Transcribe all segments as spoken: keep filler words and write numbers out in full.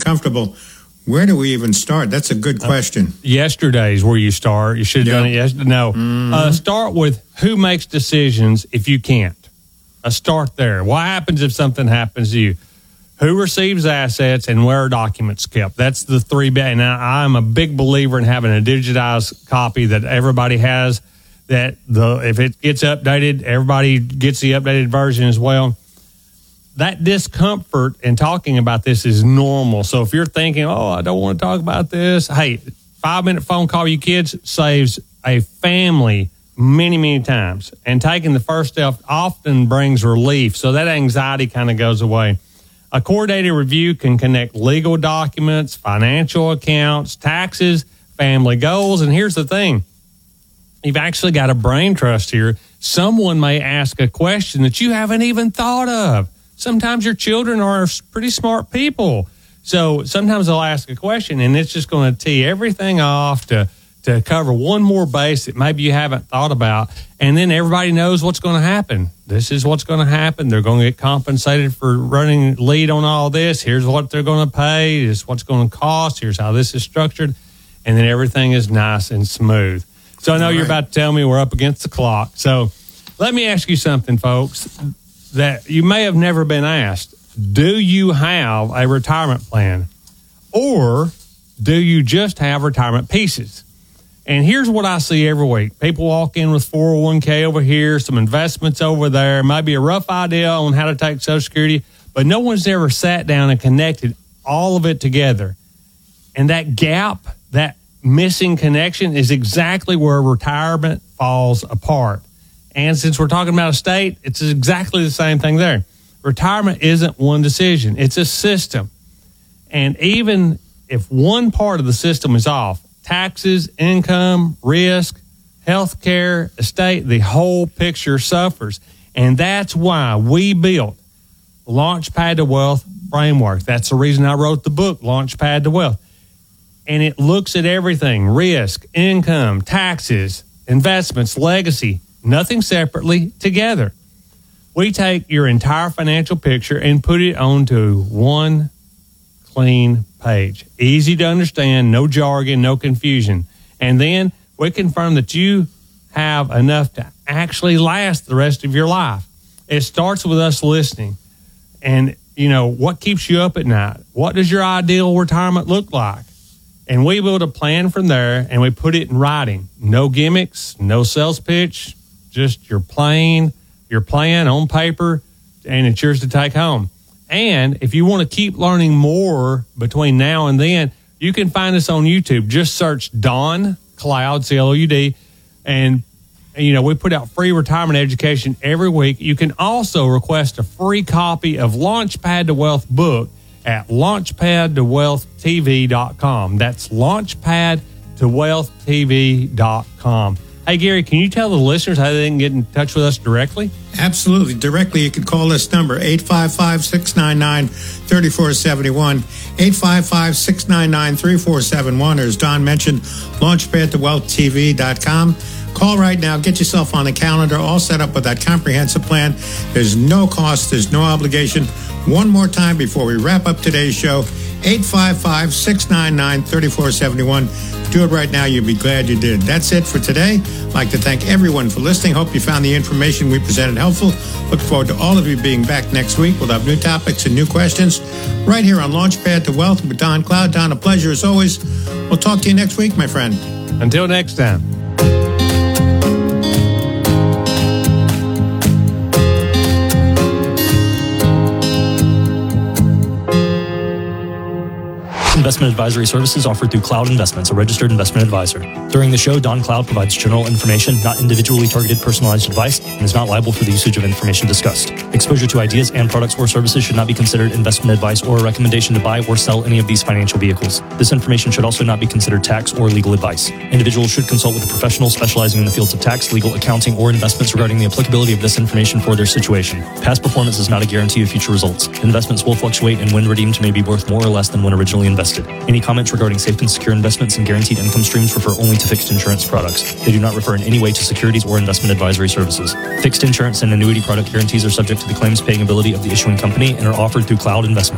uncomfortable. Where do we even start? That's a good question. Uh, yesterday's where you start. You should have Yep. done it yesterday. No. Mm-hmm. Uh, start with who makes decisions if you can't. Uh, start there. What happens if something happens to you? Who receives assets and where are documents kept? That's the three. And I'm a big believer in having a digitized copy that everybody has. That the if it gets updated, everybody gets the updated version as well. That discomfort in talking about this is normal. So if you're thinking, oh, I don't want to talk about this, hey, five-minute phone call, you kids, saves a family many, many times. And taking the first step often brings relief. So that anxiety kind of goes away. A coordinated review can connect legal documents, financial accounts, taxes, family goals. And here's the thing. You've actually got a brain trust here. Someone may ask a question that you haven't even thought of. Sometimes your children are pretty smart people. So sometimes they'll ask a question, and it's just going to tee everything off to, to cover one more base that maybe you haven't thought about. And then everybody knows what's going to happen. This is what's going to happen. They're going to get compensated for running lead on all this. Here's what they're going to pay. Here's what's going to cost. Here's how this is structured. And then everything is nice and smooth. So I know you're about to tell me we're up against the clock. So let me ask you something, folks, that you may have never been asked. Do you have a retirement plan? Or do you just have retirement pieces? And here's what I see every week. People walk in with four oh one k over here, some investments over there, maybe a rough idea on how to take Social Security, but no one's ever sat down and connected all of it together. And that gap, that missing connection is exactly where retirement falls apart. And since we're talking about estate, it's exactly the same thing there. Retirement isn't one decision. It's a system. And even if one part of the system is off, taxes, income, risk, health care, estate, the whole picture suffers. And that's why we built Launchpad to Wealth Framework. That's the reason I wrote the book, Launchpad to Wealth. And it looks at everything, risk, income, taxes, investments, legacy, nothing separately, together. We take your entire financial picture and put it onto one clean page. Easy to understand, no jargon, no confusion. And then we confirm that you have enough to actually last the rest of your life. It starts with us listening. And, you know, what keeps you up at night? What does your ideal retirement look like? And we build a plan from there, and we put it in writing. No gimmicks, no sales pitch, just your plain, your plan on paper, and it's yours to take home. And if you want to keep learning more between now and then, you can find us on YouTube. Just search Don Cloud, C L O U D, and, you know, we put out free retirement education every week. You can also request a free copy of Launchpad to Wealth book at launchpad to wealth t v dot com. That's launchpad to wealth t v dot com. Hey, Gary, can you tell the listeners how they can get in touch with us directly? Absolutely. Directly, you can call this number, eight five five, six nine nine, three four seven one, eight five five, six nine nine, three four seven one, or as Don mentioned, launchpad to wealth t v dot com. Call right now. Get yourself on the calendar, all set up with that comprehensive plan. There's no cost. There's no obligation. One more time before we wrap up today's show, eight five five, six nine nine, three four seven one. Do it right now. You'll be glad you did. That's it for today. I'd like to thank everyone for listening. Hope you found the information we presented helpful. Look forward to all of you being back next week. We'll have new topics and new questions right here on Launchpad to Wealth with Don Cloud. Don, a pleasure as always. We'll talk to you next week, my friend. Until next time. Investment advisory services offered through Cloud Investments, a registered investment advisor. During the show, Don Cloud provides general information, not individually targeted personalized advice, and is not liable for the usage of information discussed. Exposure to ideas and products or services should not be considered investment advice or a recommendation to buy or sell any of these financial vehicles. This information should also not be considered tax or legal advice. Individuals should consult with a professional specializing in the fields of tax, legal, accounting, or investments regarding the applicability of this information for their situation. Past performance is not a guarantee of future results. Investments will fluctuate, and when redeemed may be worth more or less than when originally invested. Any comments regarding safe and secure investments and guaranteed income streams refer only to fixed insurance products. They do not refer in any way to securities or investment advisory services. Fixed insurance and annuity product guarantees are subject to the claims paying ability of the issuing company and are offered through Cloud Investments.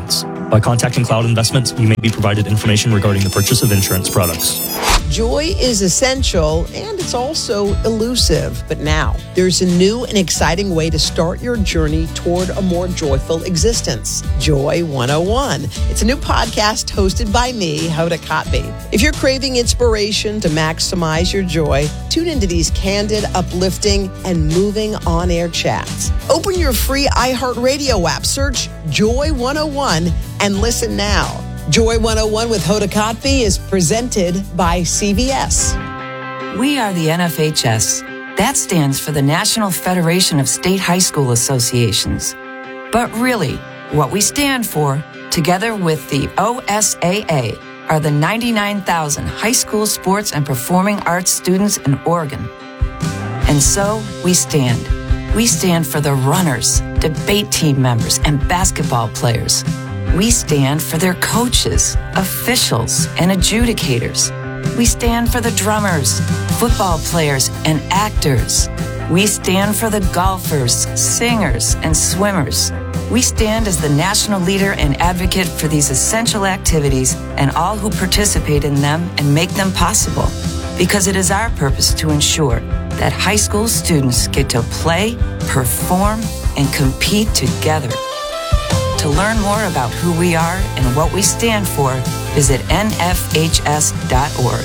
By contacting Cloud Investments, you may be provided information regarding the purchase of insurance products. Joy is essential and it's also elusive. But now there's a new and exciting way to start your journey toward a more joyful existence. Joy one oh one. It's a new podcast hosted by me, Hoda Kotb. If you're craving inspiration to maximize your joy, tune into these candid, uplifting, and moving on-air chats. Open your free iHeartRadio app, search Joy one oh one, and listen now. Joy one oh one with Hoda Kotb is presented by C V S. We are the N F H S. That stands for the National Federation of State High School Associations. But really, what we stand for, together with the O S A A, are the ninety-nine thousand high school sports and performing arts students in Oregon. And so we stand. We stand for the runners, debate team members, and basketball players. We stand for their coaches, officials, and adjudicators. We stand for the drummers, football players, and actors. We stand for the golfers, singers, and swimmers. We stand as the national leader and advocate for these essential activities and all who participate in them and make them possible. Because it is our purpose to ensure that high school students get to play, perform, and compete together. To learn more about who we are and what we stand for, visit N F H S dot org.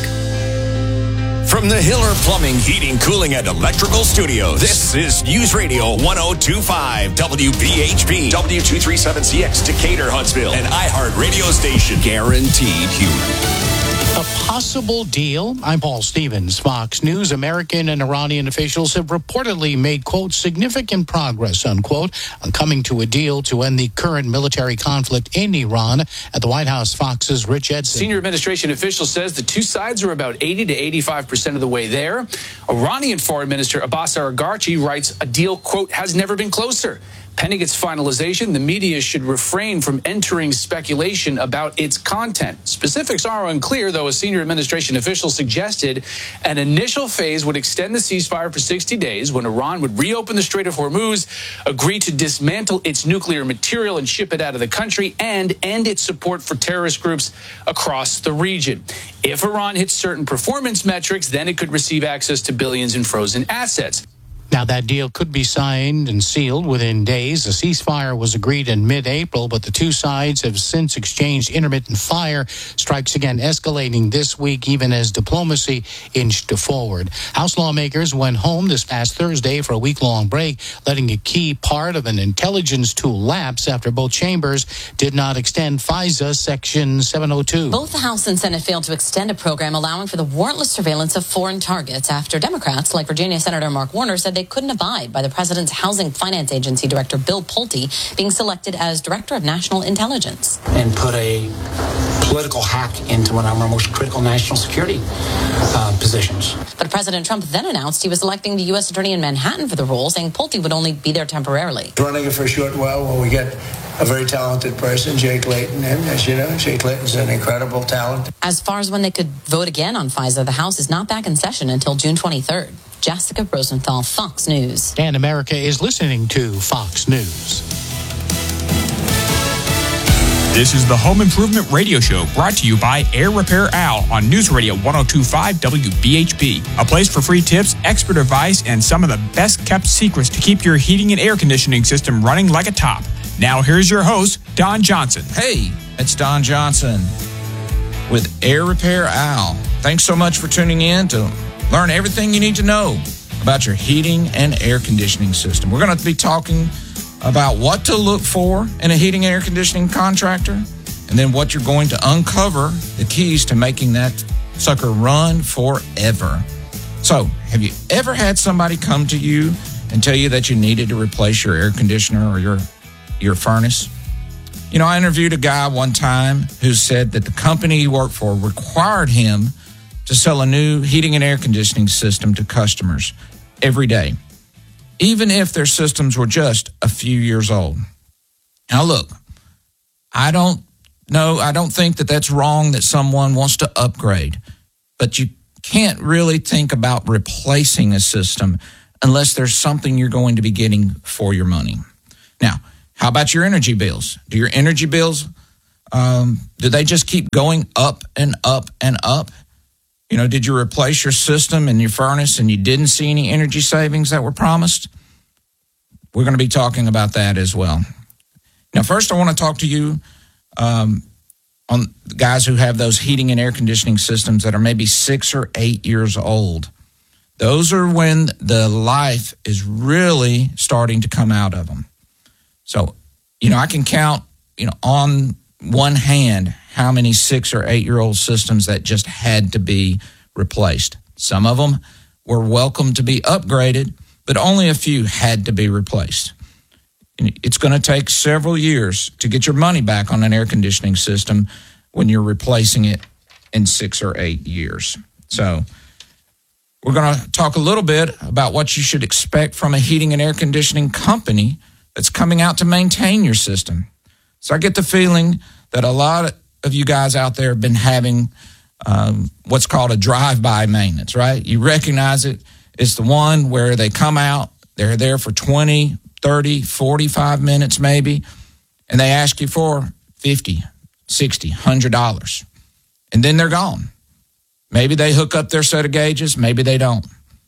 From the Hiller Plumbing, Heating, Cooling, and Electrical Studios, this is News Radio one oh two point five W B H P, W two thirty-seven C X, Decatur, Huntsville, an iHeart radio station, guaranteed humor. A possible deal. I'm Paul Stevens, Fox News. American and Iranian officials have reportedly made, quote, significant progress, unquote, on coming to a deal to end the current military conflict in Iran. At the White House, Fox's Rich Edson. Senior administration official says the two sides are about eighty to eighty-five percent of the way there. Iranian Foreign Minister Abbas Araghchi writes a deal, quote, has never been closer. Pending its finalization, the media should refrain from entering speculation about its content. Specifics are unclear, though a senior administration official suggested an initial phase would extend the ceasefire for sixty days when Iran would reopen the Strait of Hormuz, agree to dismantle its nuclear material and ship it out of the country, and end its support for terrorist groups across the region. If Iran hits certain performance metrics, then it could receive access to billions in frozen assets. Now, that deal could be signed and sealed within days. The ceasefire was agreed in mid-April, but the two sides have since exchanged intermittent fire, strikes again escalating this week, even as diplomacy inched forward. House lawmakers went home this past Thursday for a week-long break, letting a key part of an intelligence tool lapse after both chambers did not extend FISA Section seven oh two. Both the House and Senate failed to extend a program allowing for the warrantless surveillance of foreign targets after Democrats, like Virginia Senator Mark Warner, said they couldn't abide by the president's Housing Finance Agency director, Bill Pulte, being selected as Director of National Intelligence. And put a political hack into one of our most critical national security uh, positions. But President Trump then announced he was electing the U S attorney in Manhattan for the role, saying Pulte would only be there temporarily. Running it for a short while while we get a very talented person, Jake Layton, and as you know, Jake Layton's an incredible talent. As far as when they could vote again on FISA, the House is not back in session until June twenty-third. Jessica Rosenthal, Fox News. And America is listening to Fox News. This is the Home Improvement Radio Show, brought to you by Air Repair Al on News Radio one oh two point five W B H P. A place for free tips, expert advice, and some of the best-kept secrets to keep your heating and air conditioning system running like a top. Now here's your host, Don Johnson. Hey, it's Don Johnson with Air Repair Al. Thanks so much for tuning in to learn everything you need to know about your heating and air conditioning system. We're going to be talking about what to look for in a heating and air conditioning contractor, and then what you're going to uncover the keys to making that sucker run forever. So, have you ever had somebody come to you and tell you that you needed to replace your air conditioner or your your furnace? You know, I interviewed a guy one time who said that the company he worked for required him to sell a new heating and air conditioning system to customers every day, even if their systems were just a few years old. Now, look, I don't know, I don't think that that's wrong that someone wants to upgrade, but you can't really think about replacing a system unless there's something you're going to be getting for your money. Now, how about your energy bills? Do your energy bills Um, do they just keep going up and up and up? You know, did you replace your system and your furnace and you didn't see any energy savings that were promised? We're going to be talking about that as well. Now, first, I want to talk to you um, on guys who have those heating and air conditioning systems that are maybe six or eight years old. Those are when the life is really starting to come out of them. So, you know, I can count, you know, on one hand how many six or eight-year-old systems that just had to be replaced. Some of them were welcome to be upgraded, but only a few had to be replaced. It's going to take several years to get your money back on an air conditioning system when you're replacing it in six or eight years. So we're going to talk a little bit about what you should expect from a heating and air conditioning company that's coming out to maintain your system. So I get the feeling that a lot of you guys out there have been having um, what's called a drive-by maintenance, right? You recognize it. It's the one where they come out, they're there for twenty, thirty, forty-five minutes maybe, and they ask you for fifty, sixty, one hundred dollars. And then they're gone. Maybe they hook up their set of gauges, maybe they don't.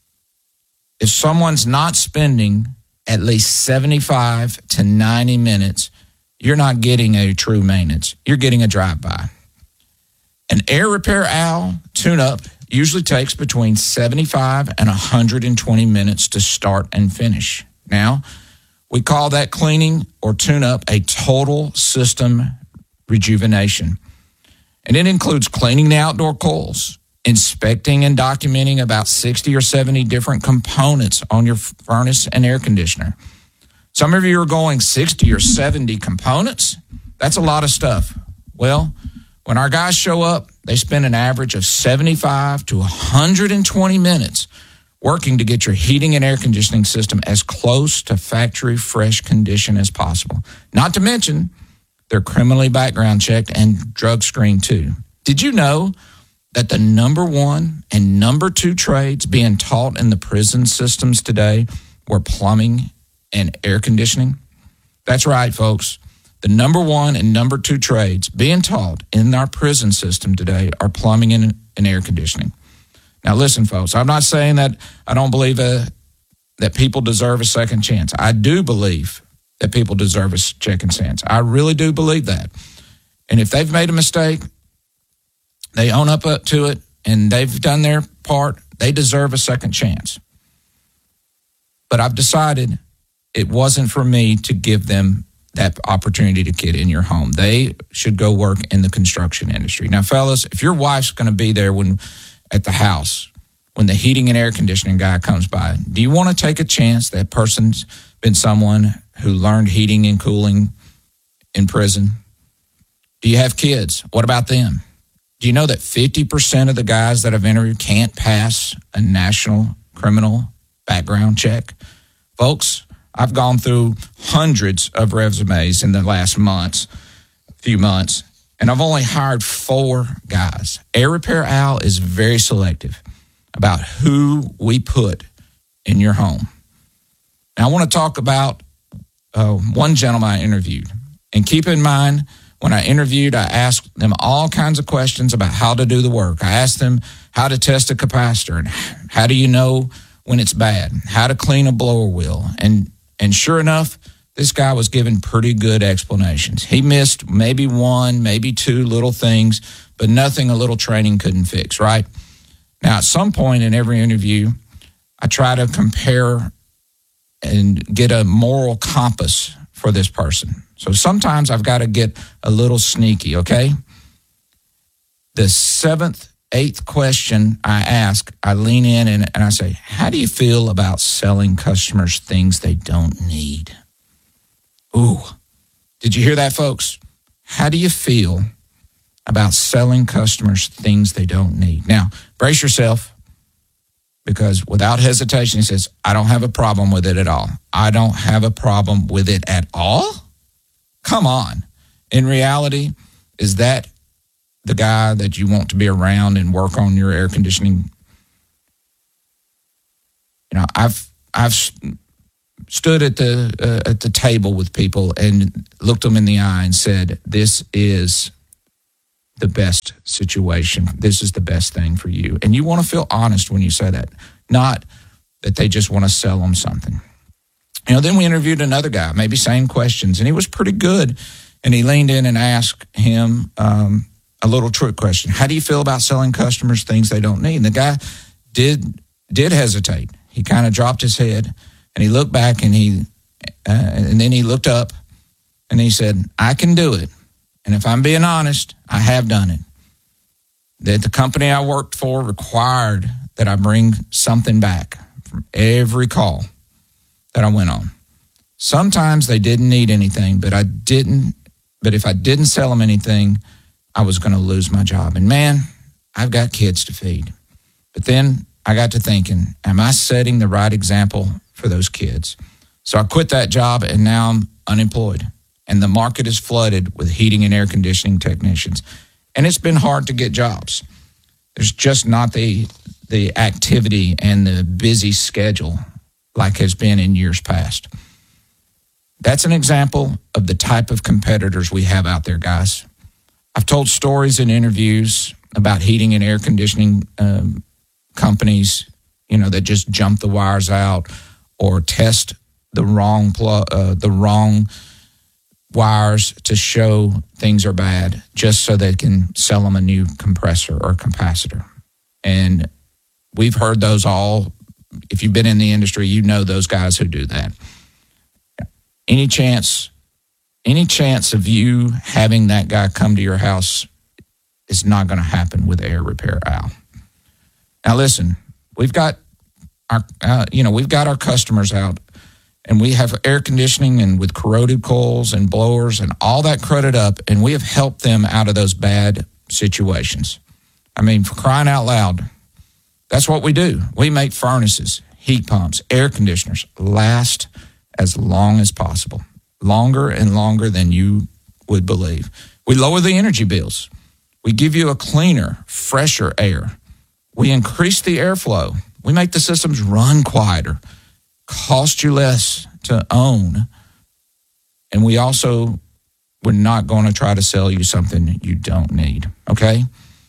If someone's not spending at least seventy-five to ninety minutes, you're not getting a true maintenance. You're getting a drive-by. An Air Repair Al tune-up usually takes between seventy-five and one hundred twenty minutes to start and finish. Now, we call that cleaning or tune-up a total system rejuvenation. And it includes cleaning the outdoor coils, inspecting and documenting about sixty or seventy different components on your furnace and air conditioner. Some of you are going sixty or seventy components. That's a lot of stuff. Well, when our guys show up, they spend an average of seventy-five to one hundred twenty minutes working to get your heating and air conditioning system as close to factory fresh condition as possible. Not to mention, they're criminally background checked and drug screened too. Did you know that the number one and number two trades being taught in the prison systems today were plumbing and air conditioning? That's right, folks. The number one and number two trades being taught in our prison system today are plumbing and, and air conditioning. Now, listen, folks, I'm not saying that I don't believe uh, that people deserve a second chance. I do believe that people deserve a second chance. I really do believe that. And if they've made a mistake, they own up to it, and they've done their part, they deserve a second chance. But I've decided it wasn't for me to give them that opportunity to get in your home. They should go work in the construction industry. Now, fellas, if your wife's going to be there when at the house, when the heating and air conditioning guy comes by, do you want to take a chance that person's been someone who learned heating and cooling in prison? Do you have kids? What about them? Do you know that fifty percent of the guys that I've interviewed can't pass a national criminal background check? Folks, I've gone through hundreds of resumes in the last months, few months, and I've only hired four guys. Air Repair Al is very selective about who we put in your home. Now, I want to talk about uh, one gentleman I interviewed. And keep in mind, when I interviewed, I asked them all kinds of questions about how to do the work. I asked them how to test a capacitor and how do you know when it's bad, how to clean a blower wheel. And And sure enough, this guy was given pretty good explanations. He missed maybe one, maybe two little things, but nothing a little training couldn't fix, right? Now, at some point in every interview, I try to compare and get a moral compass for this person. So sometimes I've got to get a little sneaky, okay? The seventh, eighth question I ask, I lean in and, and I say, how do you feel about selling customers things they don't need? Ooh, did you hear that, folks? How do you feel about selling customers things they don't need? Now, brace yourself, because without hesitation, he says, I don't have a problem with it at all. I don't have a problem with it at all? Come on. In reality, is that the guy that you want to be around and work on your air conditioning? You know, I've I've stood at the uh, at the table with people and looked them in the eye and said, "This is the best situation. This is the best thing for you." And you want to feel honest when you say that, not that they just want to sell them something. You know, then we interviewed another guy, maybe same questions, and he was pretty good. And he leaned in and asked him um, a little trick question. How do you feel about selling customers things they don't need? And the guy did did hesitate. He kind of dropped his head, and he looked back, and he uh, and then he looked up, and he said, "I can do it. And if I'm being honest, I have done it. That the company I worked for required that I bring something back from every call that I went on. Sometimes they didn't need anything, but I didn't. But if I didn't sell them anything, I was going to lose my job. And man, I've got kids to feed. But then I got to thinking, am I setting the right example for those kids? So I quit that job, and now I'm unemployed. And the market is flooded with heating and air conditioning technicians. And it's been hard to get jobs. There's just not the the activity and the busy schedule like has been in years past. That's an example of the type of competitors we have out there, guys. I've told stories in interviews about heating and air conditioning um, companies, you know, that just jump the wires out or test the wrong pl- uh, the wrong wires to show things are bad just so they can sell them a new compressor or capacitor. And we've heard those all. If you've been in the industry, you know those guys who do that. Any chance, any chance of you having that guy come to your house is not going to happen with Air Repair Al. Now, listen, we've got our, uh, you know, we've got our customers out, and we have air conditioning and with corroded coils and blowers and all that crudded up, and we have helped them out of those bad situations. I mean, for crying out loud, that's what we do. We make furnaces, heat pumps, air conditioners last as long as possible, longer and longer than you would believe. We lower the energy bills. We give you a cleaner, fresher air. We increase the airflow. We make the systems run quieter, cost you less to own. And we also, we're not going to try to sell you something you don't need, okay?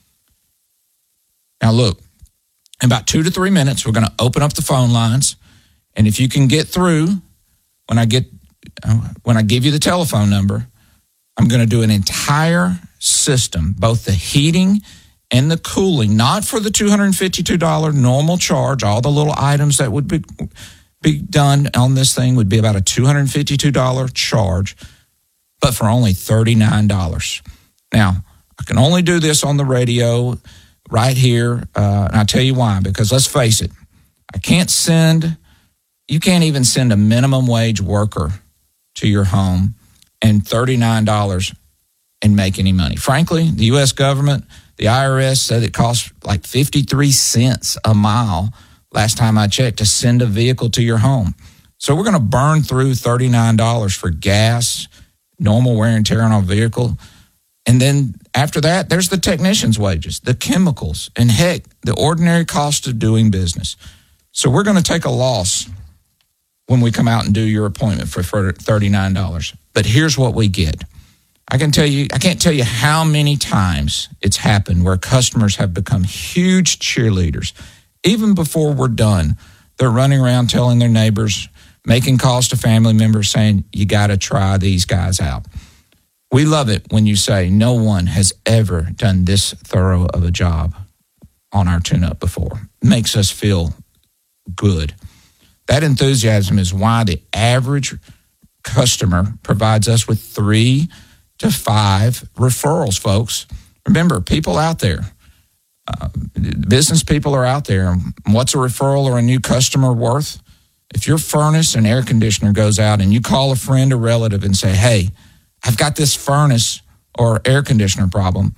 Now look, in about two to three minutes, we're going to open up the phone lines. And if you can get through, when I get, uh, when I give you the telephone number, I'm going to do an entire system, both the heating and the cooling, not for the two hundred fifty-two dollars normal charge. All the little items that would be, be done on this thing would be about a two hundred fifty-two dollars charge, but for only thirty-nine dollars. Now, I can only do this on the radio right here, uh, and I'll tell you why, because let's face it, I can't send, you can't even send a minimum wage worker to your home and thirty-nine dollars and make any money. Frankly, the U S government, the I R S said it costs like fifty-three cents a mile last time I checked to send a vehicle to your home. So we're going to burn through thirty-nine dollars for gas, normal wear and tear on a vehicle. And then after that, there's the technician's wages, the chemicals, and heck, the ordinary cost of doing business. So we're going to take a loss when we come out and do your appointment for thirty-nine dollars. But here's what we get. I can tell you, I can't tell you how many times it's happened where customers have become huge cheerleaders. Even before we're done, they're running around telling their neighbors, making calls to family members saying, you got to try these guys out. We love it when you say no one has ever done this thorough of a job on our tune-up before. It makes us feel good. That enthusiasm is why the average customer provides us with three to five referrals, folks. Remember, people out there, uh, business people are out there. What's a referral or a new customer worth? If your furnace and air conditioner goes out and you call a friend or relative and say, hey, I've got this furnace or air conditioner problem.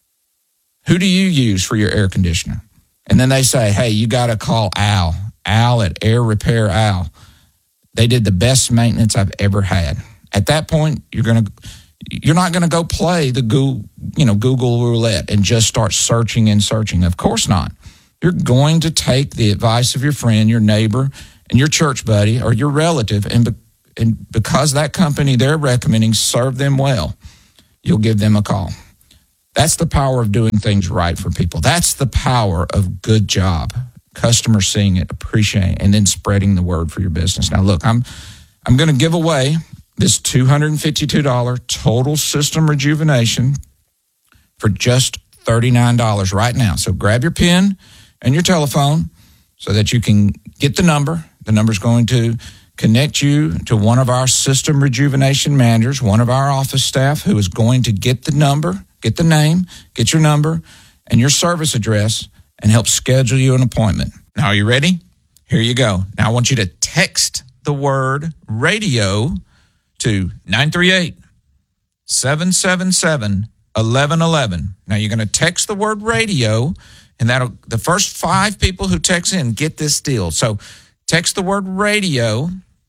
Who do you use for your air conditioner? And then they say, hey, you got to call Al. Al at Air Repair Al. They did the best maintenance I've ever had. At that point, you're going to you're not going to go play the Google, you know, Google roulette and just start searching and searching. Of course not. You're going to take the advice of your friend, your neighbor, and your church buddy or your relative, and, be, and because that company they're recommending serve them well, you'll give them a call. That's the power of doing things right for people. That's the power of good job. Customers seeing it, appreciating it, and then spreading the word for your business. Now, look, I'm I'm going to give away this two hundred fifty-two dollars total system rejuvenation for just thirty-nine dollars right now. So grab your pen and your telephone so that you can get the number. The number is going to connect you to one of our system rejuvenation managers, one of our office staff who is going to get the number, get the name, get your number and your service address and help schedule you an appointment. Now, are you ready? Here you go. Now, I want you to text the word radio to nine three eight, seven seven seven, one one one one. Now, you're going to text the word radio, and that'll the first five people who text in get this deal. So text the word radio,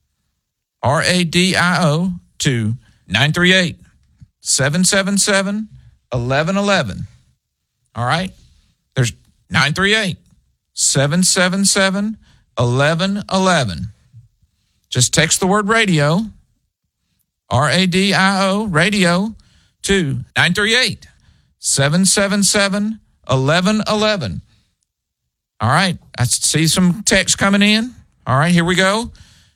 R A D I O, to nine three eight, seven seven seven, one one one one. All right? There's nine three eight, seven seven seven, one one one one. Just text the word radio, R A D I O, radio, to nine three eight, seven seven seven, one one one one. All right. I see some text coming in. All right, here we go.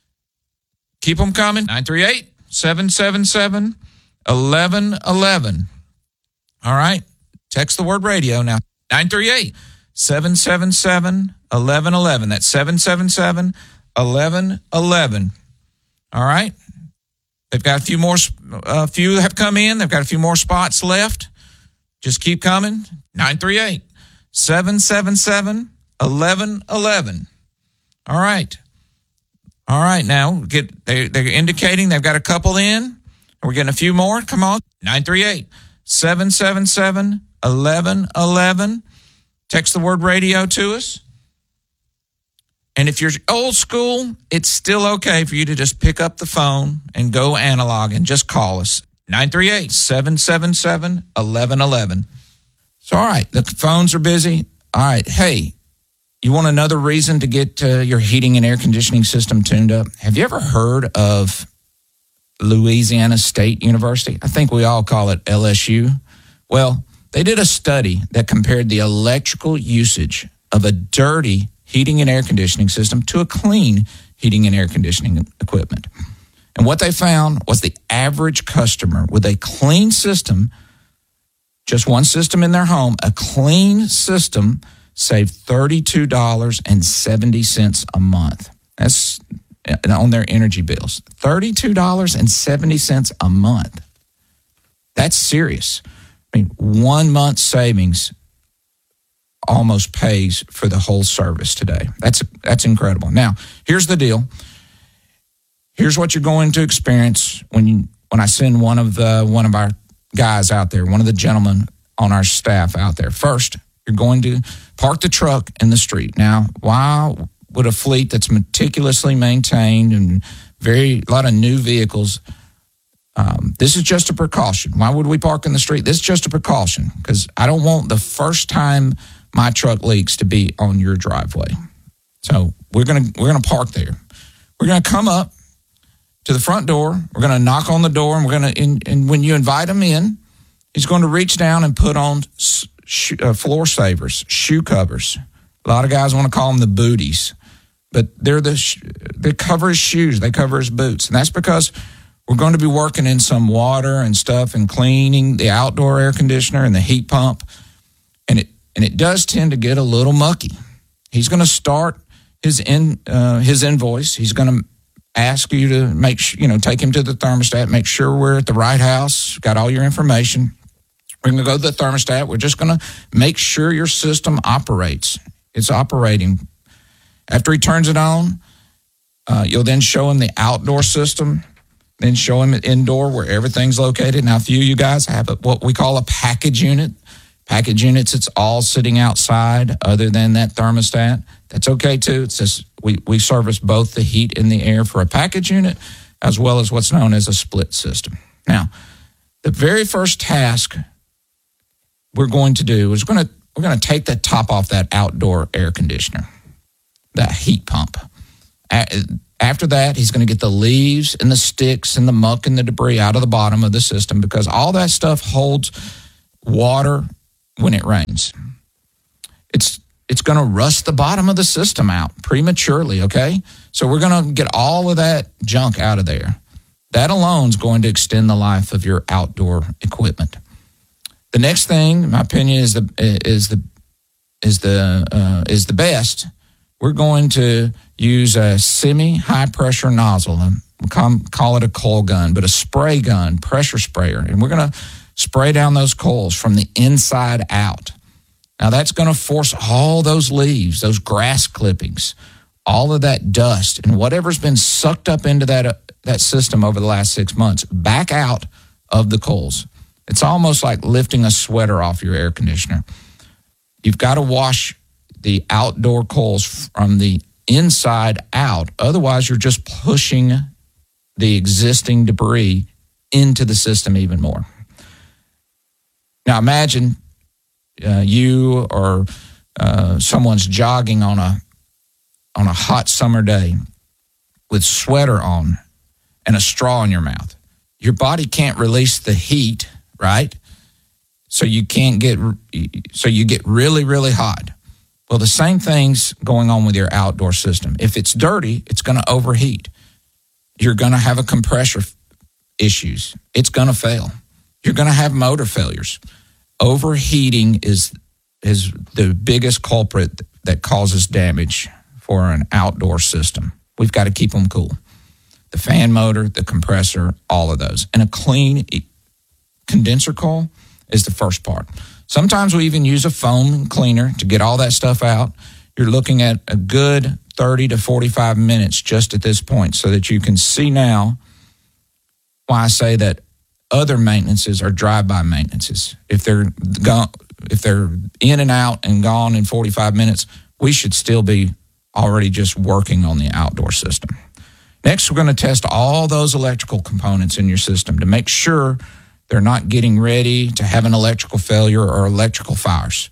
Keep them coming. nine three eight, seven seven seven, one one one one. All right. Text the word radio now. nine three eight, seven seven seven, one one one one. That's seven seven seven, one one one one. All right. They've got a few more, a few have come in. They've got a few more spots left. Just keep coming. nine three eight, seven seven seven, one one one one. All right. All right. Now get they, they're indicating they've got a couple in. We're getting a few more. Come on. nine three eight, seven seven seven, one one one one. Text the word radio to us. And if you're old school, it's still okay for you to just pick up the phone and go analog and just call us. nine three eight, seven seven seven, one one one one. So, all right, the phones are busy. All right, hey, you want another reason to get uh, your heating and air conditioning system tuned up? Have you ever heard of Louisiana State University? I think we all call it L S U. Well, they did a study that compared the electrical usage of a dirty heating and air conditioning system to a clean heating and air conditioning equipment. And what they found was the average customer with a clean system, just one system in their home, a clean system saved thirty-two dollars and seventy cents a month. That's on their energy bills. thirty-two dollars and seventy cents a month. That's serious. I mean, one month savings almost pays for the whole service today. That's that's incredible. Now, here's the deal. Here's what you're going to experience when you when I send one of the one of our guys out there, one of the gentlemen on our staff out there. First, you're going to park the truck in the street. Now, why would a fleet that's meticulously maintained and very a lot of new vehicles? Um, this is just a precaution. Why would we park in the street? This is just a precaution because I don't want the first time my truck leaks to be on your driveway. So we're gonna we're gonna park there. We're gonna come up to the front door. We're gonna knock on the door, and we're gonna and, and when you invite him in, he's going to reach down and put on sh- uh, floor savers, shoe covers. A lot of guys want to call them the booties, but they're the sh- they cover his shoes, they cover his boots, and that's because we're going to be working in some water and stuff and cleaning the outdoor air conditioner and the heat pump, and it and it does tend to get a little mucky. He's going to start his in uh, his invoice. He's going to ask you to make sure, you know, take him to the thermostat, make sure we're at the right house, got all your information. We're going to go to the thermostat. We're just going to make sure your system operates. It's operating. After he turns it on, uh, you'll then show him the outdoor system, then show him indoor where everything's located. Now, a few of you guys have a, what we call a package unit. Package units, it's all sitting outside other than that thermostat. That's okay, too. It's just we, we service both the heat and the air for a package unit as well as what's known as a split system. Now, the very first task we're going to do is we're going to we're going to take the top off that outdoor air conditioner, that heat pump. After that, he's going to get the leaves and the sticks and the muck and the debris out of the bottom of the system, because all that stuff holds water when it rains. It's it's going to rust the bottom of the system out prematurely, okay? So we're going to get all of that junk out of there. That alone is going to extend the life of your outdoor equipment. The next thing, in my opinion, is the is the is the uh, is the best. We're going to use a semi-high pressure nozzle. We call it a coil gun, but a spray gun, pressure sprayer, and we're going to spray down those coils from the inside out. Now that's going to force all those leaves, those grass clippings, all of that dust, and whatever's been sucked up into that uh, that system over the last six months back out of the coils. It's almost like lifting a sweater off your air conditioner. You've got to wash the outdoor coils from the inside out. Otherwise, you're just pushing the existing debris into the system even more. Now, imagine uh, you or uh, someone's jogging on a on a hot summer day with sweater on and a straw in your mouth. Your body can't release the heat, right? So you can't get, so you get really, really hot. Well, the same thing's going on with your outdoor system. If it's dirty, it's going to overheat. You're going to have a compressor issues. It's going to fail. You're going to have motor failures. Overheating is is the biggest culprit that causes damage for an outdoor system. We've got to keep them cool. The fan motor, the compressor, all of those. And a clean condenser coil is the first part. Sometimes we even use a foam cleaner to get all that stuff out. You're looking at a good thirty to forty-five minutes just at this point, so that you can see now why I say that other maintenances are drive-by maintenances. If they're gone, if they're in and out and gone in forty-five minutes, we should still be already just working on the outdoor system. Next, we're going to test all those electrical components in your system to make sure they're not getting ready to have an electrical failure or electrical fires.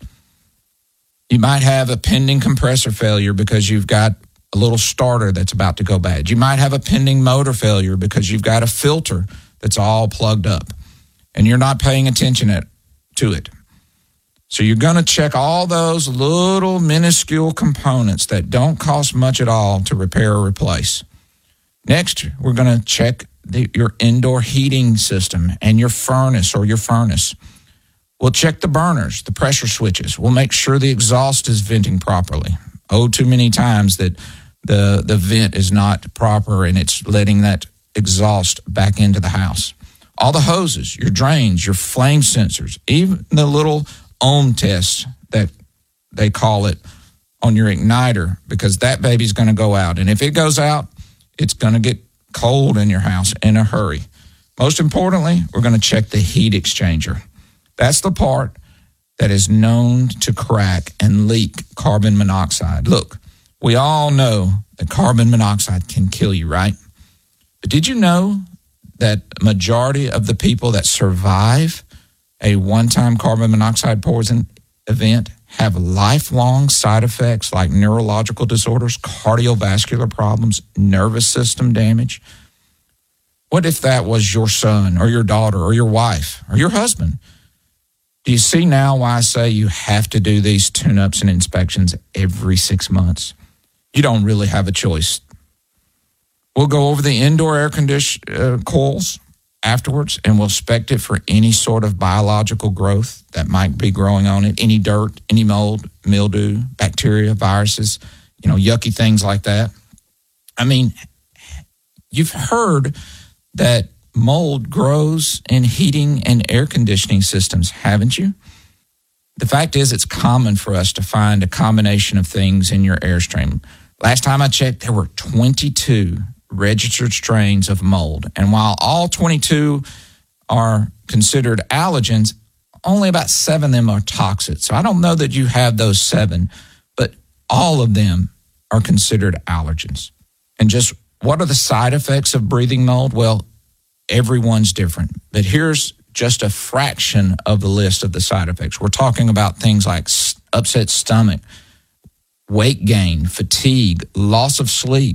You might have a pending compressor failure because you've got a little starter that's about to go bad. You might have a pending motor failure because you've got a filter that's all plugged up and you're not paying attention at, to it. So you're going to check all those little minuscule components that don't cost much at all to repair or replace. Next, we're going to check the, your indoor heating system and your furnace or your furnace. We'll check the burners, the pressure switches. We'll make sure the exhaust is venting properly. Oh, too many times that the, the vent is not proper and it's letting that exhaust back into the house. All the hoses, your drains, your flame sensors, even the little ohm test that they call it on your igniter, because that baby's going to go out. And if it goes out, it's going to get cold in your house in a hurry. Most importantly, we're going to check the heat exchanger. That's the part that is known to crack and leak carbon monoxide. Look, we all know that carbon monoxide can kill you, right? But did you know that majority of the people that survive a one-time carbon monoxide poison event have lifelong side effects like neurological disorders, cardiovascular problems, nervous system damage? What if that was your son or your daughter or your wife or your husband? Do you see now why I say you have to do these tune-ups and inspections every six months? You don't really have a choice. We'll go over the indoor air condition uh, coils afterwards, and we'll inspect it for any sort of biological growth that might be growing on it, any dirt, any mold, mildew, bacteria, viruses, you know, yucky things like that. I mean, you've heard that mold grows in heating and air conditioning systems, haven't you? The fact is, it's common for us to find a combination of things in your airstream. Last time I checked, there were twenty-two registered strains of mold. And while all twenty-two are considered allergens, only about seven of them are toxic. So I don't know that you have those seven, but all of them are considered allergens. And just what are the side effects of breathing mold? Well, everyone's different. But here's just a fraction of the list of the side effects. We're talking about things like upset stomach, weight gain, fatigue, loss of sleep,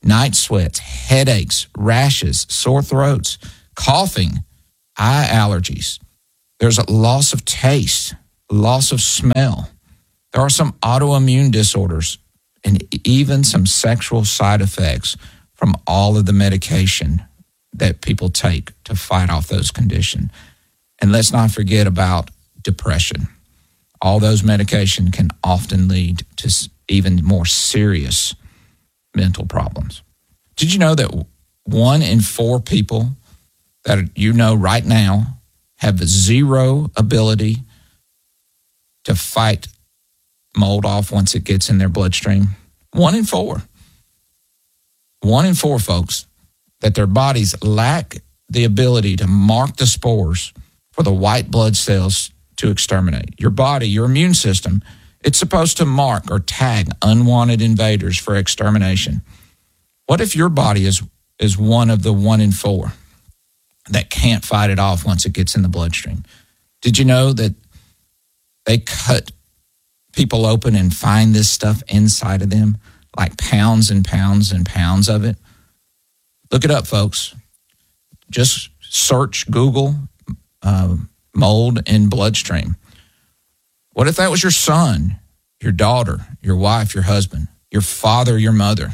night sweats, headaches, rashes, sore throats, coughing, eye allergies. There's a loss of taste, loss of smell. There are some autoimmune disorders and even some sexual side effects from all of the medication that people take to fight off those conditions. And let's not forget about depression. All those medications can often lead to even more serious mental problems. Did you know that one in four people that you know right now have zero ability to fight mold off once it gets in their bloodstream? One in four. One in four, folks, that their bodies lack the ability to mark the spores for the white blood cells to exterminate. Your body, your immune system, it's supposed to mark or tag unwanted invaders for extermination. What if your body is, is one of the one in four that can't fight it off once it gets in the bloodstream? Did you know that they cut people open and find this stuff inside of them, like pounds and pounds and pounds of it? Look it up, folks. Just search Google uh, mold in bloodstream. What if that was your son, your daughter, your wife, your husband, your father, your mother?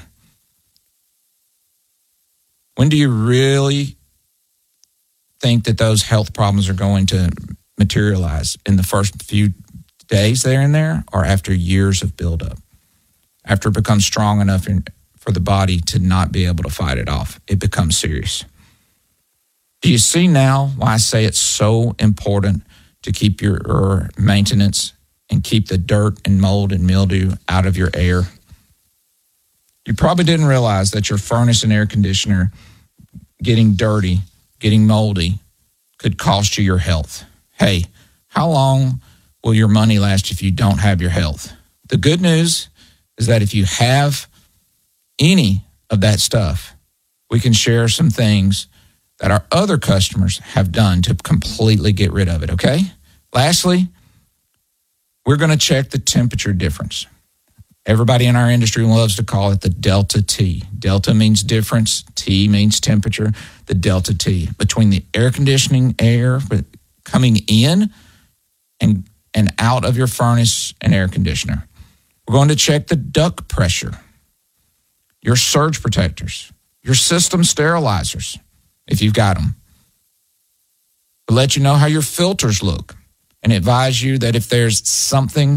When do you really think that those health problems are going to materialize? In the first few days there and there, or after years of buildup? After it becomes strong enough in, for the body to not be able to fight it off, it becomes serious. Do you see now why I say it's so important to keep your, your maintenance and keep the dirt and mold and mildew out of your air? You probably didn't realize that your furnace and air conditioner getting dirty, getting moldy, could cost you your health. Hey, how long will your money last if you don't have your health? The good news is that if you have any of that stuff, we can share some things that our other customers have done to completely get rid of it, okay? Lastly, we're going to check the temperature difference. Everybody in our industry loves to call it the delta T. Delta means difference, T means temperature, the delta T, between the air conditioning air coming in and, and out of your furnace and air conditioner. We're going to check the duct pressure, your surge protectors, your system sterilizers, if you've got them. We'll let you know how your filters look and advise you that if there's something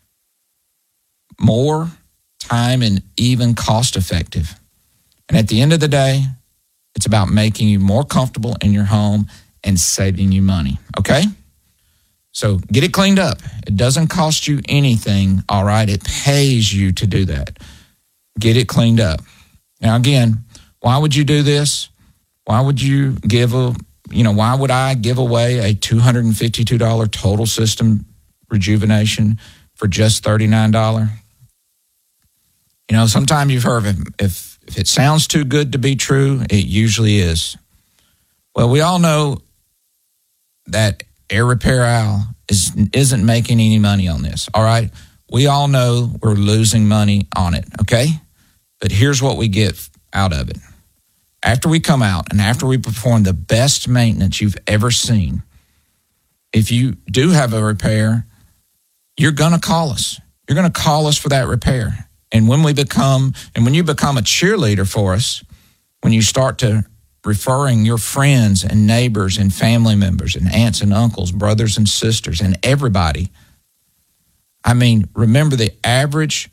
more time and even cost effective. And at the end of the day, it's about making you more comfortable in your home and saving you money, okay? So get it cleaned up. It doesn't cost you anything, all right? It pays you to do that. Get it cleaned up. Now, again, why would you do this? Why would you give a, you know, why would I give away a two hundred fifty-two dollars total system rejuvenation for just thirty-nine dollars? You know, sometimes you've heard of it. If, if it sounds too good to be true, it usually is. Well, we all know that Air Repair Al is, isn't making any money on this, all right? We all know we're losing money on it, okay? But here's what we get out of it. After we come out and after we perform the best maintenance you've ever seen, if you do have a repair, you're going to call us. You're going to call us for that repair. And when we become, and when you become a cheerleader for us, when you start to referring your friends and neighbors and family members and aunts and uncles, brothers and sisters, and everybody, I mean, remember the average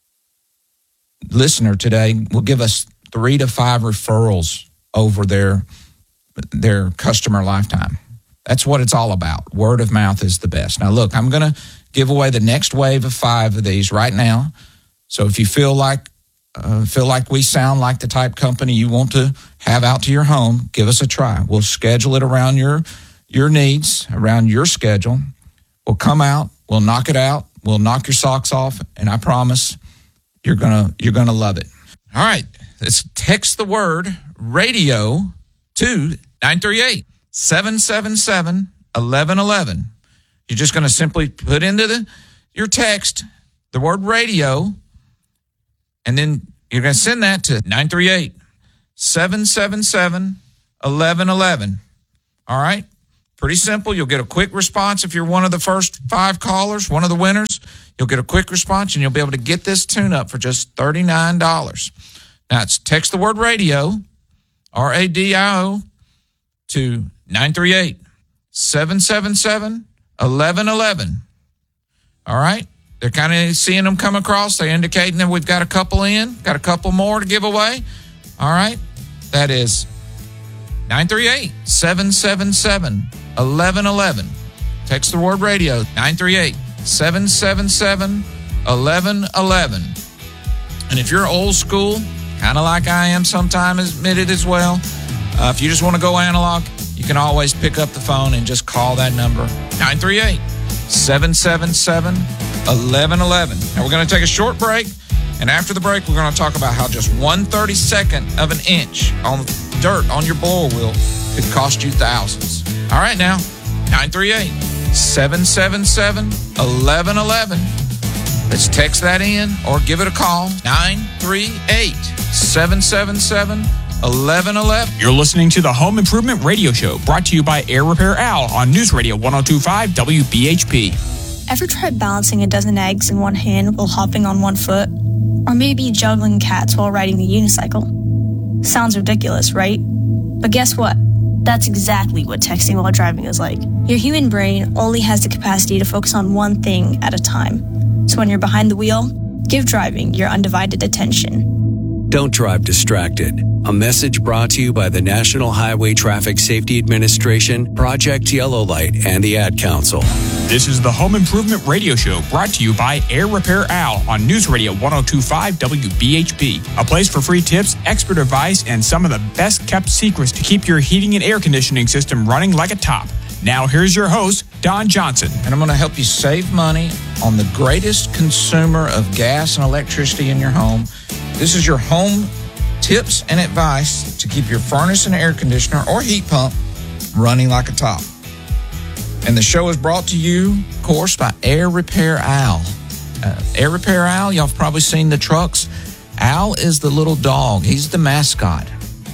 listener today will give us three to five referrals over their, their customer lifetime. That's what it's all about. Word of mouth is the best. Now, look, I'm going to give away the next wave of five of these right now. So if you feel like uh, feel like we sound like the type company you want to have out to your home, give us a try. We'll schedule it around your your needs, around your schedule. We'll come out. We'll knock it out. We'll knock your socks off, and I promise you're gonna you're gonna love it. All right, let's text the word radio to nine three eight, seven seven seven, one one one one. You're just going to simply put into the your text the word radio, and then You're going to send that to nine three eight, seven seven seven, one one one one. All right? Pretty simple. You'll get a quick response if you're one of the first five callers, one of the winners. You'll get a quick response, and you'll be able to get this tune-up for just thirty-nine dollars. Now, it's text the word radio, R A D I O, to nine three eight, seven seven seven, one one one one. All right? They're kind of seeing them come across. They're indicating that we've got a couple in, got a couple more to give away. All right? That is nine three eight, seven seven seven, one one one one. Text the word radio, nine three eight, seven seven seven, one one one one. And if you're old school, kind of like I am sometimes admitted as well, uh, if you just want to go analog, you can always pick up the phone and just call that number, nine three eight, seven seven seven, one one one one. Now, we're going to take a short break, and after the break, we're going to talk about how just one thirty-second of an inch on dirt on your blower wheel could cost you thousands. All right, now, nine three eight, seven seven seven, one one one one. Let's text that in or give it a call, nine three eight, seven seven seven, one one one one. You're listening to the Home Improvement Radio Show, brought to you by Air Repair Al on News Radio one oh two point five W B H P. Ever tried balancing a dozen eggs in one hand while hopping on one foot? Or maybe juggling cats while riding the unicycle? Sounds ridiculous, right? But guess what? That's exactly what texting while driving is like. Your human brain only has the capacity to focus on one thing at a time. So when you're behind the wheel, give driving your undivided attention. Don't drive distracted. A message brought to you by the National Highway Traffic Safety Administration, Project Yellow Light, and the Ad Council. This is the Home Improvement Radio Show, brought to you by Air Repair Al on News Radio one oh two point five W B H P. A place for free tips, expert advice, and some of the best kept secrets to keep your heating and air conditioning system running like a top. Now, here's your host, Don Johnson. And I'm going to help you save money on the greatest consumer of gas and electricity in your home. This is your home tips and advice to keep your furnace and air conditioner or heat pump running like a top. And the show is brought to you, of course, by Air Repair Al. Uh, Air Repair Al, y'all have probably seen the trucks. Al is the little dog. He's the mascot.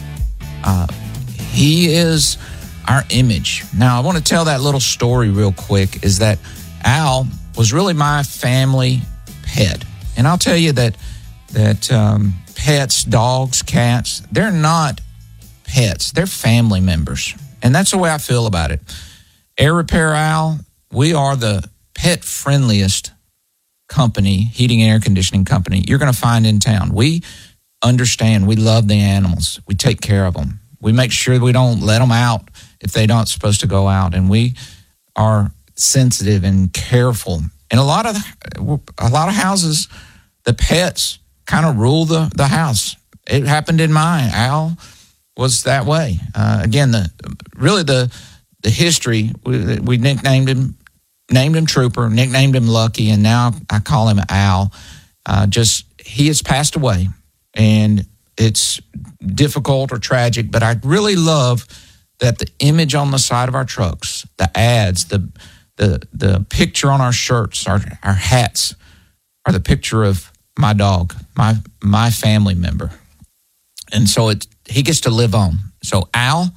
Uh, he is our image. Now, I want to tell that little story real quick, is that Al was really my family pet. And I'll tell you that that um, pets, dogs, cats, they're not pets. They're family members. And that's the way I feel about it. Air Repair Al, we are the pet-friendliest company, heating and air conditioning company you're going to find in town. We understand. We love the animals. We take care of them. We make sure we don't let them out if they're not supposed to go out. And we are sensitive and careful. And a lot of a lot of houses, the pets kind of rule the, the house. It happened in mine. Al was that way. Uh, again, the really the the history, we, we nicknamed him, named him Trooper, nicknamed him Lucky, and now I call him Al. Uh, just, he has passed away, and it's difficult or tragic, but I really love that the image on the side of our trucks, the ads, the the the picture on our shirts, our our hats, are the picture of my dog, my my family member. And so it he gets to live on. So Al,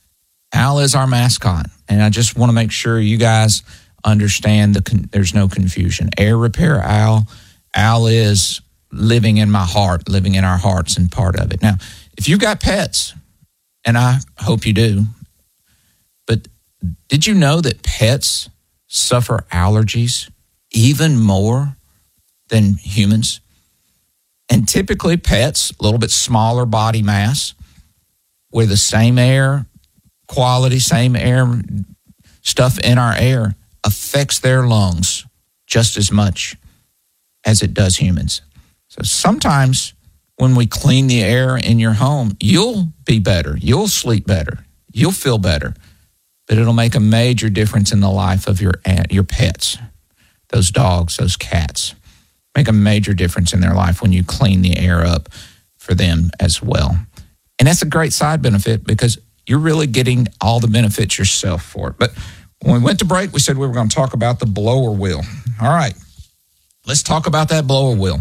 Al is our mascot. And I just want to make sure you guys understand the con- there's no confusion. Air Repair Al, Al is living in my heart, living in our hearts and part of it. Now, if you've got pets, and I hope you do, but did you know that pets suffer allergies even more than humans? And typically pets, a little bit smaller body mass, with the same air quality, same air stuff in our air, affects their lungs just as much as it does humans. So sometimes when we clean the air in your home, you'll be better. You'll sleep better. You'll feel better. But it'll make a major difference in the life of your your pets, those dogs, those cats. Make a major difference in their life when you clean the air up for them as well. And that's a great side benefit because you're really getting all the benefits yourself for it. But when we went to break, we said we were going to talk about the blower wheel. All right, let's talk about that blower wheel.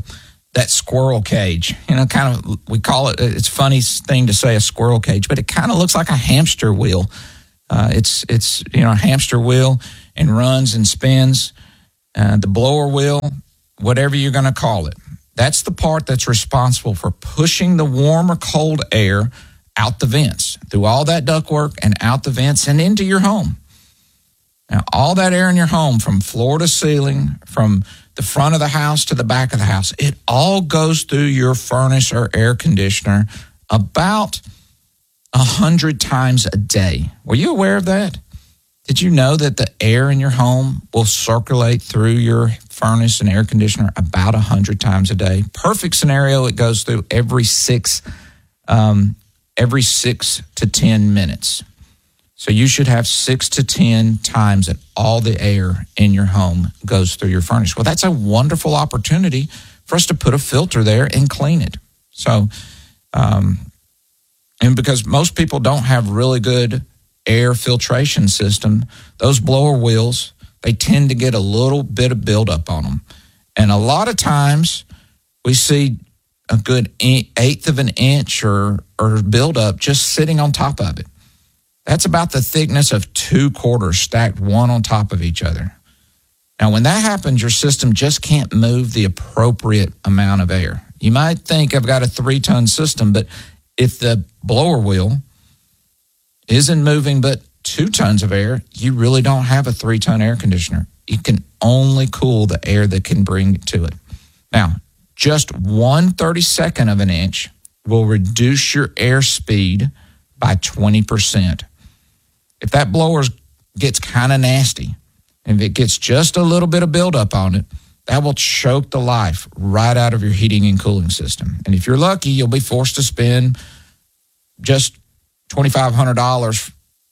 that squirrel cage. You know, kind of, we call it, it's a funny thing to say a squirrel cage, but it kind of looks like a hamster wheel. Uh, it's, it's you know, a hamster wheel and runs and spins. Uh, the blower wheel, whatever you're going to call it. That's the part that's responsible for pushing the warm or cold air out the vents, through all that ductwork and out the vents and into your home. Now, all that air in your home, from floor to ceiling, from the front of the house to the back of the house, it all goes through your furnace or air conditioner about one hundred times a day. Were you aware of that? Did you know that the air in your home will circulate through your furnace and air conditioner about one hundred times a day? Perfect scenario, it goes through every six, um, every six to ten minutes. So you should have six to ten times that all the air in your home goes through your furnace. Well, that's a wonderful opportunity for us to put a filter there and clean it. So, um, and because most people don't have really good air filtration system, those blower wheels, they tend to get a little bit of buildup on them. And a lot of times we see a good eighth of an inch or, or buildup just sitting on top of it. That's about the thickness of two quarters stacked one on top of each other. Now, when that happens, your system just can't move the appropriate amount of air. You might think I've got a three-ton system, but if the blower wheel isn't moving but two tons of air, you really don't have a three-ton air conditioner. You can only cool the air that can bring it to it. Now, just one thirty-second of an inch will reduce your air speed by twenty percent. If that blower gets kind of nasty, and if it gets just a little bit of buildup on it, that will choke the life right out of your heating and cooling system. And if you're lucky, you'll be forced to spend just twenty-five hundred dollars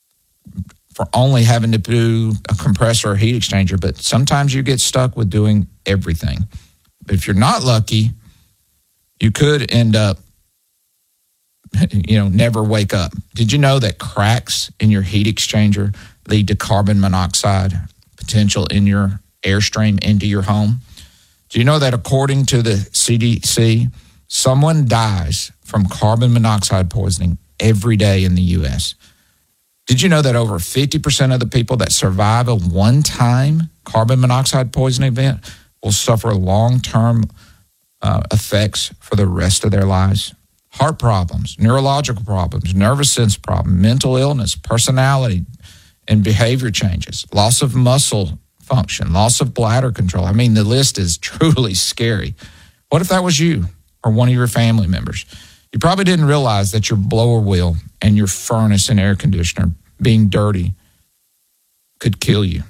for only having to do a compressor or heat exchanger. But sometimes you get stuck with doing everything. But if you're not lucky, you could end up, you know, never wake up. Did you know that cracks in your heat exchanger lead to carbon monoxide potential in your airstream into your home? Do you know that according to the C D C, someone dies from carbon monoxide poisoning every day in the U S? Did you know that over fifty percent of the people that survive a one-time carbon monoxide poisoning event will suffer long-term uh, effects for the rest of their lives? Heart problems, neurological problems, nervous system problems, mental illness, personality and behavior changes, loss of muscle function, loss of bladder control. I mean, the list is truly scary. What if that was you or one of your family members? You probably didn't realize that your blower wheel and your furnace and air conditioner being dirty could kill you.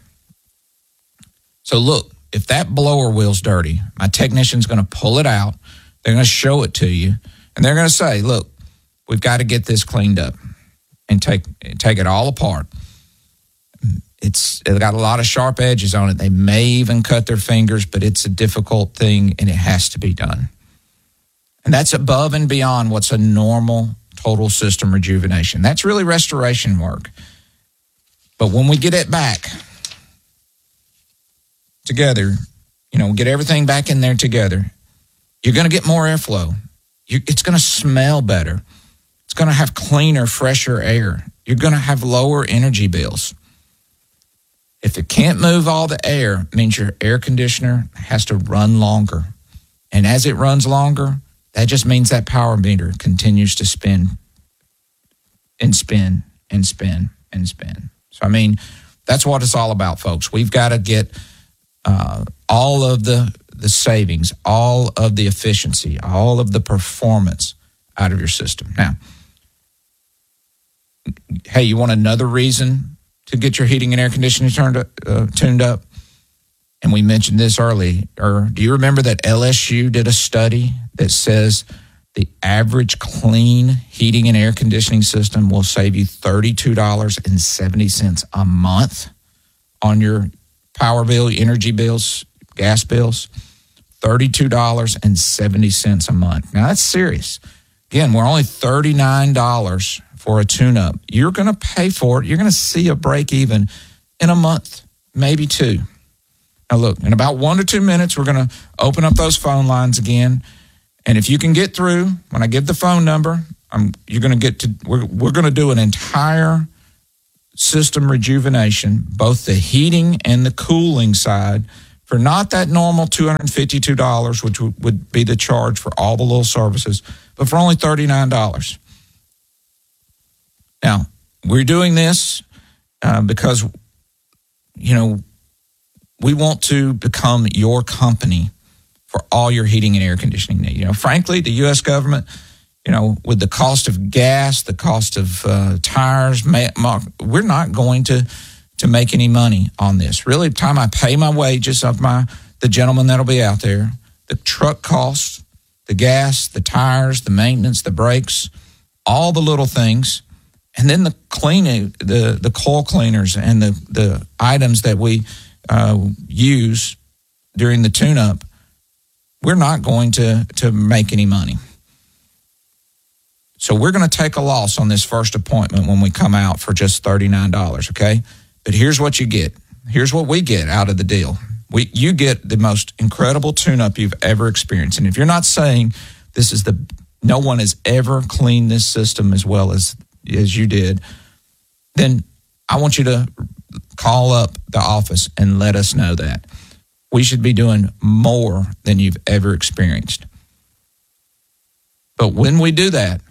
So look, if that blower wheel's dirty, my technician's going to pull it out. They're going to show it to you. And they're going to say, look, we've got to get this cleaned up and take take it all apart. It's, it's got a lot of sharp edges on it. They may even cut their fingers, but it's a difficult thing and it has to be done. And that's above and beyond what's a normal total system rejuvenation. That's really restoration work. But when we get it back together, you know, get everything back in there together, you're going to get more airflow. You, it's going to smell better. It's going to have cleaner, fresher air. You're going to have lower energy bills. If it can't move all the air, it means your air conditioner has to run longer. And as it runs longer, that just means that power meter continues to spin and spin and spin and spin. So, I mean, that's what it's all about, folks. We've got to get uh, all of the the savings, all of the efficiency, all of the performance out of your system. Now, hey, you want another reason to get your heating and air conditioning turned up, uh, tuned up? And we mentioned this early. Or do you remember that L S U did a study that says the average clean heating and air conditioning system will save you thirty-two dollars and seventy cents a month on your power bill, energy bills, gas bills? thirty-two dollars and seventy cents a month. Now, that's serious. Again, we're only thirty-nine dollars for a tune-up. You're going to pay for it. You're going to see a break even in a month, maybe two. Now, look, in about one to two minutes, we're going to open up those phone lines again, And if you can get through, when I give the phone number, I'm, you're going to get to, we're, we're going to do an entire system rejuvenation, both the heating and the cooling side, for not that normal two hundred fifty-two dollars, which w- would be the charge for all the little services, but for only thirty-nine dollars. Now, we're doing this uh, because, you know, we want to become your company for all your heating and air conditioning needs. You know, frankly, the U S government, you know, with the cost of gas, the cost of uh, tires, ma- ma- we're not going to to make any money on this. Really, by the time I pay my wages of my the gentleman that'll be out there, the truck costs, the gas, the tires, the maintenance, the brakes, all the little things, and then the cleaning, the the coil cleaners and the the items that we uh, use during the tune-up, we're not going to to make any money. So we're going to take a loss on this first appointment when we come out for just thirty-nine dollars, okay? But here's what you get. Here's what we get out of the deal. We You get the most incredible tune-up you've ever experienced. And if you're not saying this is the, no one has ever cleaned this system as well as, as you did, then I want you to call up the office and let us know that. We should be doing more than you've ever experienced. But when we do that,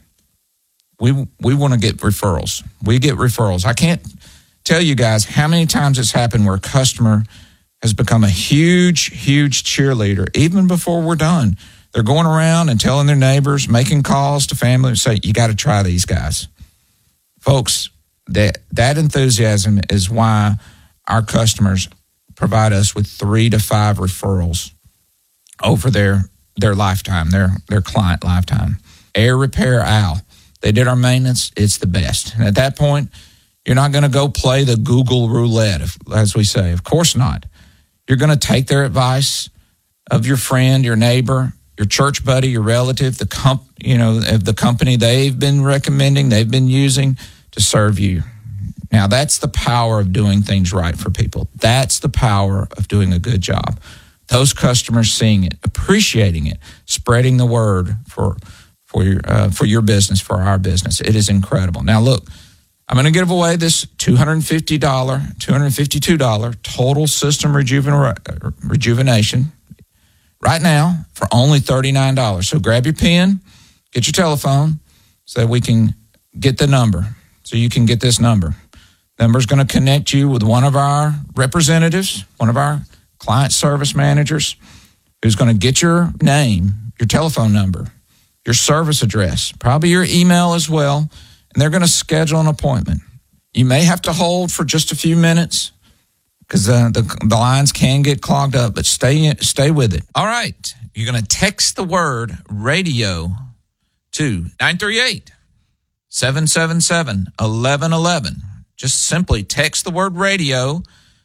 we we want to get referrals. We get referrals. I can't tell you guys how many times it's happened where a customer has become a huge, huge cheerleader even before we're done. They're going around and telling their neighbors, making calls to family and say, you got to try these guys. Folks, that that enthusiasm is why our customers provide us with three to five referrals over their their lifetime, their their client lifetime. Air Repair Al. They did our maintenance. It's the best. And at that point, you're not going to go play the Google roulette, as we say. Of course not. You're going to take their advice of your friend, your neighbor, your church buddy, your relative, the comp, you know, of the company they've been recommending, they've been using to serve you. Now, that's the power of doing things right for people. That's the power of doing a good job. Those customers seeing it, appreciating it, spreading the word for for your uh, for your business, for our business. It is incredible. Now, look, I'm going to give away this two hundred fifty dollars, two hundred fifty-two dollars total system rejuven- rejuvenation right now for only thirty-nine dollars. So grab your pen, get your telephone so that we can get the number, so you can get this number. Number's going to connect you with one of our representatives, one of our client service managers, who's going to get your name, your telephone number, your service address, probably your email as well, and they're going to schedule an appointment. You may have to hold for just a few minutes because uh, the, the lines can get clogged up, but stay stay with it. All right, you're going to text the word radio to nine three eight, seven seven seven, one one one one. Just simply text the word radio,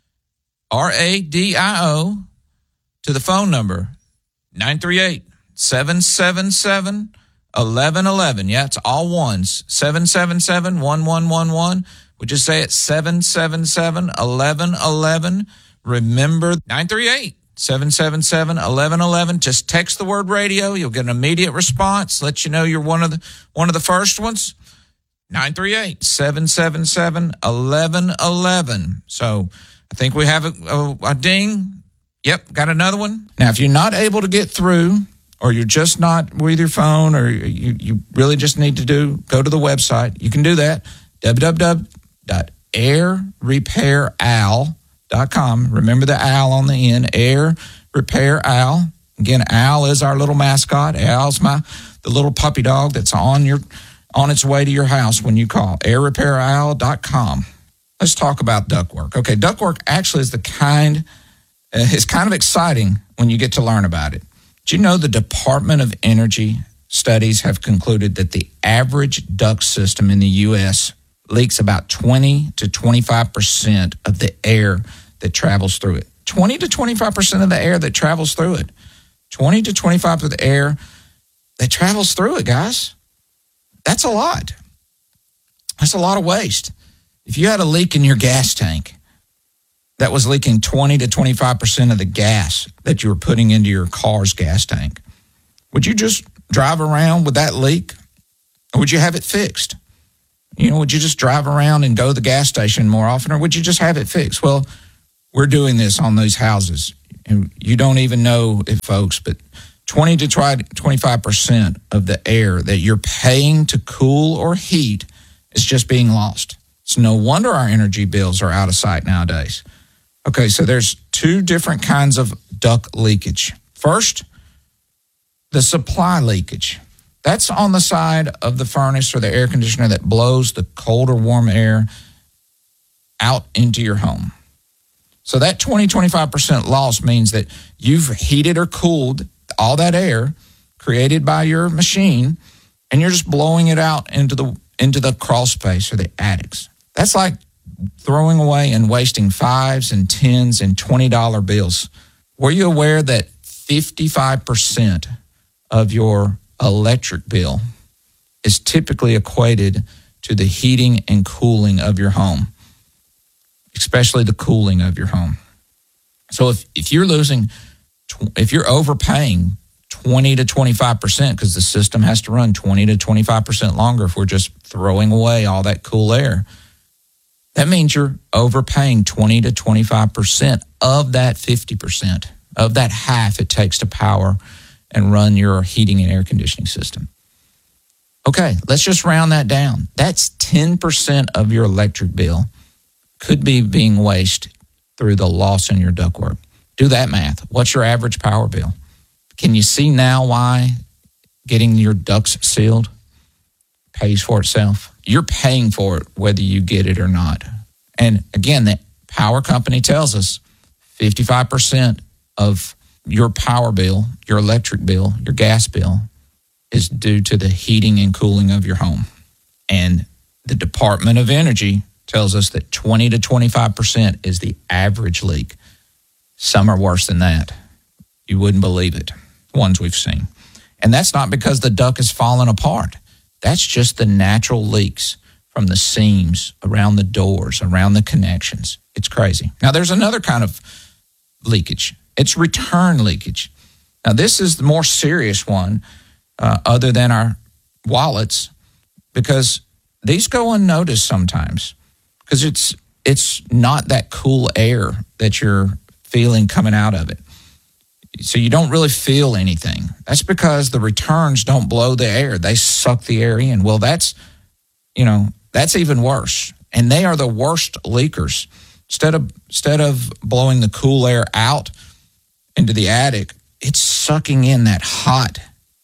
R A D I O, to the phone number nine three eight, seven seven seven, one one one one. Yeah, it's all ones. seven seven seven, one one one one. We just say it seven seven seven, one one one one. Remember, nine three eight, seven seven seven, one one one one. Just text the word radio. You'll get an immediate response. Let you know you're one of the one of the first ones. nine three eight, seven seven seven, one one one one. So I think we have a, a, a ding. Yep, got another one. Now, if you're not able to get through, or you're just not with your phone, or you, you really just need to do, go to the website. You can do that, w w w dot air repair al dot com. Remember the Al on the end, Air Repair Al. Again, Al is our little mascot. Al's my the little puppy dog that's on your on its way to your house when you call, air repair al dot com. Let's talk about ductwork. Okay, ductwork actually is the kind, uh, it's kind of exciting when you get to learn about it. Do you know the Department of Energy studies have concluded that the average duct system in the U S leaks about twenty to twenty-five percent of the air that travels through it. twenty to twenty-five percent of the air that travels through it. twenty to twenty-five percent of the air that travels through it, guys. That's a lot. That's a lot of waste. If you had a leak in your gas tank that was leaking twenty to twenty-five percent of the gas that you were putting into your car's gas tank, would you just drive around with that leak, or would you have it fixed? You know, would you just drive around and go to the gas station more often, or would you just have it fixed? Well, we're doing this on these houses, and you don't even know it, folks, but twenty to twenty-five percent of the air that you're paying to cool or heat is just being lost. It's no wonder our energy bills are out of sight nowadays. Okay, so there's two different kinds of duct leakage. First, the supply leakage. That's on the side of the furnace or the air conditioner that blows the cold or warm air out into your home. So that twenty, twenty-five percent loss means that you've heated or cooled all that air created by your machine, and you're just blowing it out into the into the crawl space or the attics. That's like throwing away and wasting fives and tens and twenty dollar bills. Were you aware that fifty-five percent of your electric bill is typically equated to the heating and cooling of your home, especially the cooling of your home? So if, if you're losing, if you're overpaying twenty to twenty-five percent, because the system has to run twenty to twenty-five percent longer if we're just throwing away all that cool air, that means you're overpaying twenty to twenty-five percent of that fifty percent, of that half it takes to power and run your heating and air conditioning system. Okay, let's just round that down. That's ten percent of your electric bill could be being wasted through the loss in your ductwork. Do that math. What's your average power bill? Can you see now why getting your ducts sealed pays for itself? You're paying for it whether you get it or not. And again, the power company tells us fifty-five percent of your power bill, your electric bill, your gas bill is due to the heating and cooling of your home. And the Department of Energy tells us that twenty to twenty-five percent is the average leak. Some are worse than that. You wouldn't believe it, ones we've seen. And that's not because the duct is falling apart. That's just the natural leaks from the seams, around the doors, around the connections. It's crazy. Now, there's another kind of leakage. It's return leakage. Now, this is the more serious one uh, other than our wallets, because these go unnoticed sometimes because it's it's not that cool air that you're feeling coming out of it. So you don't really feel anything. That's because the returns don't blow the air. They suck the air in. Well, that's, you know, that's even worse. And they are the worst leakers. Instead of, instead of blowing the cool air out into the attic, it's sucking in that hot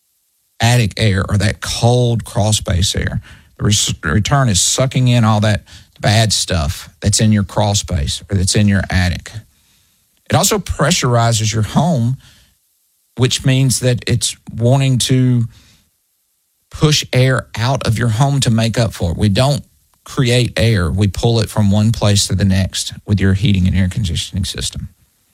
attic air or that cold crawl space air. The re- return is sucking in all that bad stuff that's in your crawl space or that's in your attic. It also pressurizes your home, which means that it's wanting to push air out of your home to make up for it. We don't create air. We pull it from one place to the next with your heating and air conditioning system.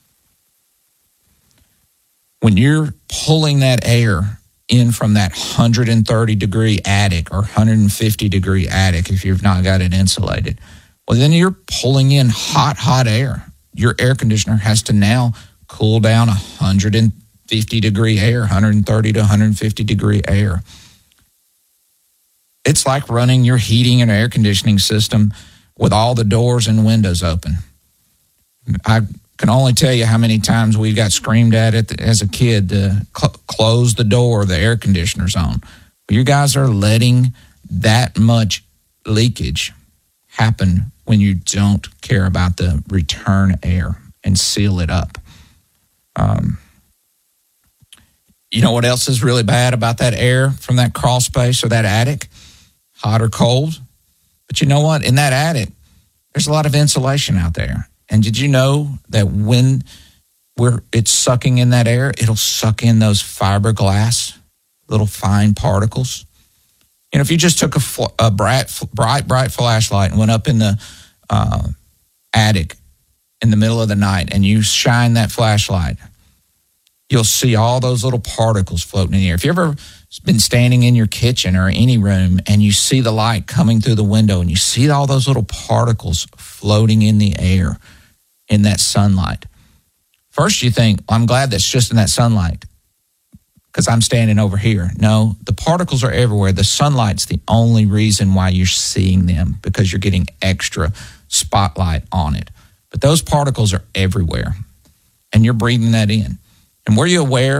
When you're pulling that air in from that one hundred thirty degree attic or one hundred fifty degree attic, if you've not got it insulated, well, then you're pulling in hot, hot air. Your air conditioner has to now cool down one hundred fifty degree air, one hundred thirty to one hundred fifty degree air. It's like running your heating and air conditioning system with all the doors and windows open. I can only tell you how many times we got screamed at it as a kid to cl- close the door the air conditioner's on. You guys are letting that much leakage happen when you don't care about the return air and seal it up. Um, you know what else is really bad about that air from that crawl space or that attic? Hot or cold. But you know what? In that attic, there's a lot of insulation out there. And did you know that when we're, it's sucking in that air, it'll suck in those fiberglass, little fine particles? You know, if you just took a, fl- a bright, bright, bright flashlight and went up in the uh, attic in the middle of the night and you shine that flashlight, you'll see all those little particles floating in the air. If you ever been standing in your kitchen or any room and you see the light coming through the window and you see all those little particles floating in the air in that sunlight, first you think, well, I'm glad that's just in that sunlight, because I'm standing over here. No, the particles are everywhere. The sunlight's the only reason why you're seeing them, because you're getting extra spotlight on it. But those particles are everywhere, and you're breathing that in. And were you aware